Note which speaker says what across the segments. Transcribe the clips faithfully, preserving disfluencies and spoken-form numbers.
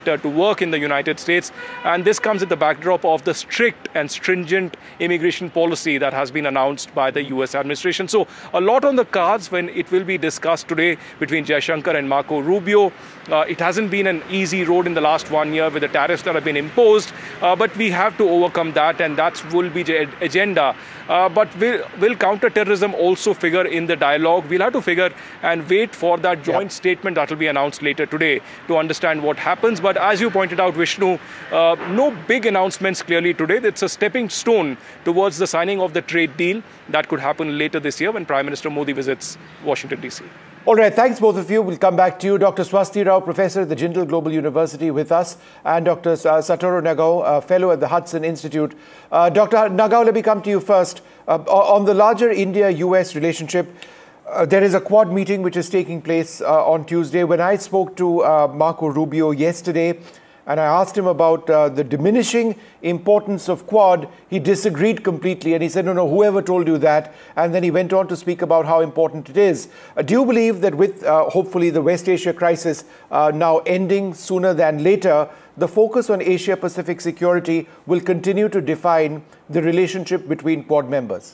Speaker 1: uh, to work in the United States. And this comes at the backdrop of the strict and stringent immigration policy that has been announced by the U S administration. So a lot on the cards when it will be discussed today between Jaishankar and Marco Rubio. Uh, it hasn't been an easy road in the last one year with the tariffs that have been imposed, uh, but we have to overcome that, and that will be the agenda. Uh, but will, will counter-terrorism also figure in the dialogue? We'll have to figure and wait for that joint yep. statement that will be announced later today to understand what happens. But as you pointed out, Vishnu, uh, no big announcements clearly today. It's a stepping stone towards the signing of the trade deal that could happen later this year when Prime Minister Modi visits Washington, D C.
Speaker 2: All right, thanks both of you. We'll come back to you. Doctor Swasti Rao, professor at the Jindal Global University with us, and Doctor Satoru Nagao, uh, fellow at the Hudson Institute. Uh, Doctor Nagao, let me come to you first. Uh, on the larger India U S relationship, uh, there is a Quad meeting which is taking place uh, on Tuesday. When I spoke to uh, Marco Rubio yesterday, and I asked him about uh, the diminishing importance of Quad, he disagreed completely. And he said, no, no, whoever told you that? And then he went on to speak about how important it is. Uh, do you believe that with, uh, hopefully, the West Asia crisis uh, now ending sooner than later, the focus on Asia-Pacific security will continue to define the relationship between Quad members?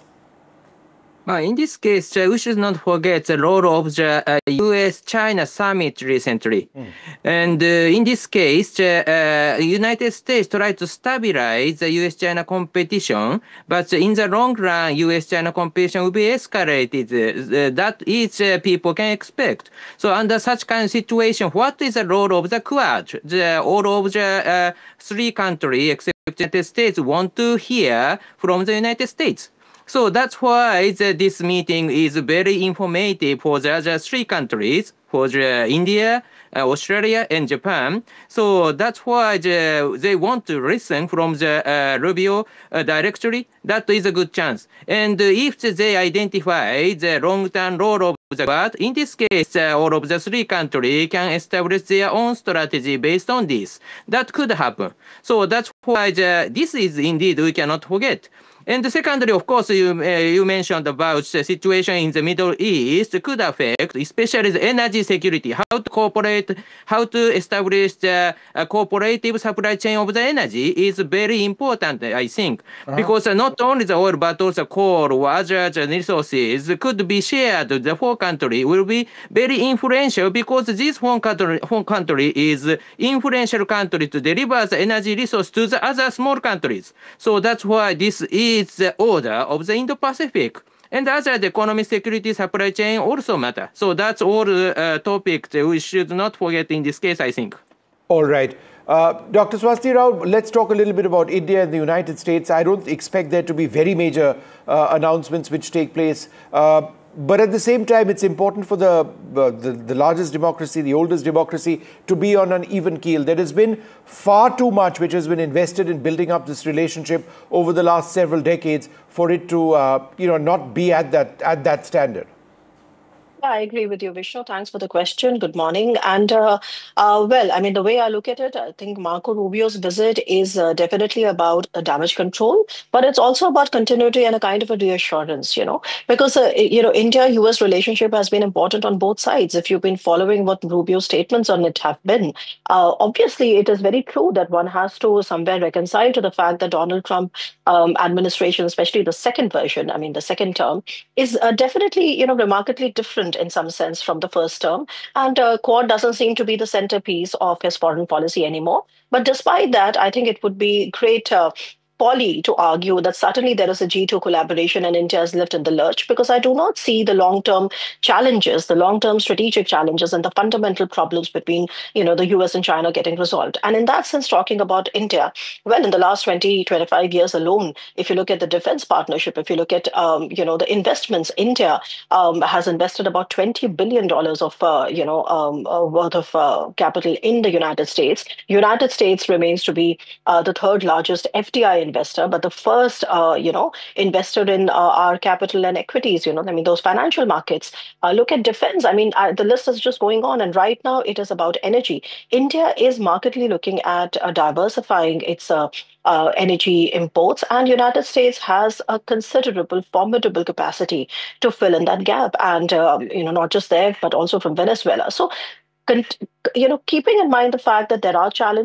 Speaker 3: Well, in this case, uh, we should not forget the role of the uh, U S China summit recently. Mm. And uh, in this case, the uh, United States tried to stabilize the U S China competition, but in the long run, U S China competition will be escalated. Uh, that is, uh, people can expect. So under such kind of situation, what is the role of the Quad? The, all of the uh, three countries, except the United States, want to hear from the United States. So that's why the, this meeting is very informative for the other three countries, for the India, uh, Australia, and Japan. So that's why the, they want to listen from the uh, Rubio uh, directly. That is a good chance. And uh, if they identify the long-term role of the Quad, in this case, uh, all of the three countries can establish their own strategy based on this. That could happen. So that's why the, this is indeed we cannot forget. And secondly, of course, you, uh, you mentioned about the situation in the Middle East could affect, especially the energy security, how to cooperate, how to establish the uh, cooperative supply chain of the energy is very important, I think. Uh-huh. Because uh, not only the oil, but also coal or other resources could be shared. The whole country will be very influential because this one country, one country is influential country to deliver the energy resource to the other small countries. So that's why this is It's the order of the Indo-Pacific. And other the economic security supply chain also matter. So that's all the uh, topics that we should not forget in this case, I think.
Speaker 2: All right. Uh, Doctor Swasti Rao, let's talk a little bit about India and the United States. I don't expect there to be very major uh, announcements which take place. Uh, But at the same time, it's important for the, uh, the, the largest democracy, the oldest democracy, to be on an even keel. There has been far too much which has been invested in building up this relationship over the last several decades for it to uh, you know, not be at that, at that standard.
Speaker 4: Yeah, I agree with you, Vishnu. Thanks for the question. Good morning. And uh, uh, well, I mean, the way I look at it, I think Marco Rubio's visit is uh, definitely about uh, damage control, but it's also about continuity and a kind of a reassurance, you know, because, uh, you know, India-U S relationship has been important on both sides. If you've been following what Rubio's statements on it have been, uh, obviously, it is very true that one has to somewhere reconcile to the fact that Donald Trump um, administration, especially the second version, I mean, the second term, is uh, definitely, you know, remarkably different in some sense from the first term. And uh, Quad doesn't seem to be the centerpiece of his foreign policy anymore. But despite that, I think it would be great uh, folly to argue that suddenly there is a G two collaboration and India is left in the lurch, because I do not see the long-term challenges, the long-term strategic challenges and the fundamental problems between, you know, the U S and China getting resolved. And in that sense, talking about India, well, in the last twenty, twenty-five years alone, if you look at the defense partnership, if you look at, um, you know, the investments, India um, has invested about twenty billion dollars of, uh, you know, um, uh, worth of uh, capital in the United States. United States remains to be uh, the third largest F D I investor, but the first, uh, you know, investor in uh, our capital and equities, you know, I mean, those financial markets. Uh, look at defense. I mean, uh, the list is just going on. And right now it is about energy. India is markedly looking at uh, diversifying its uh, uh, energy imports, and United States has a considerable, formidable capacity to fill in that gap. And, uh, you know, not just there, but also from Venezuela. So you know, keeping in mind the fact that there are challenges